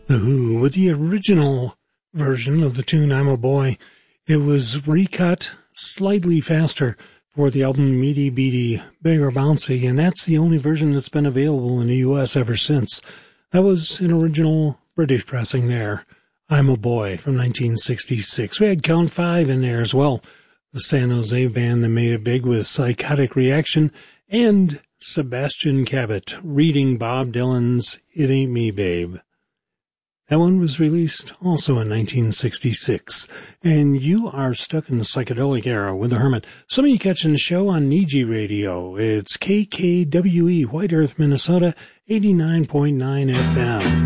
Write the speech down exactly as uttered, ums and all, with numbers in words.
The Who with the original version of the tune I'm a Boy. It was recut slightly faster for the album Meaty Beaty Bigger Bouncy, and that's the only version that's been available in the U S ever since. That was an original British pressing there. I'm a Boy from nineteen sixty-six. We had Count Five in there as well. The San Jose band that made it big with Psychotic Reaction, and Sebastian Cabot reading Bob Dylan's It Ain't Me, Babe. That one was released also in nineteen sixty-six. And you are stuck in the psychedelic era with the Hermit. Some of you catching the show on Niji Radio. It's K K W E, White Earth, Minnesota, eighty-nine point nine F M.